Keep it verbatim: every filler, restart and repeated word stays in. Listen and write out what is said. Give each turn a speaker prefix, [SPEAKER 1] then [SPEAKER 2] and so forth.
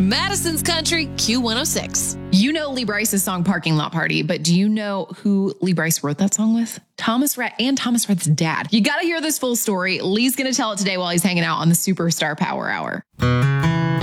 [SPEAKER 1] Madison's Country, Q one oh six.
[SPEAKER 2] You know Lee Brice's song Parking Lot Party, but do you know who Lee Brice wrote that song with? Thomas Rhett and Thomas Rhett's dad. You got to hear this full story. Lee's going to tell it today while he's hanging out on the Superstar Power Hour.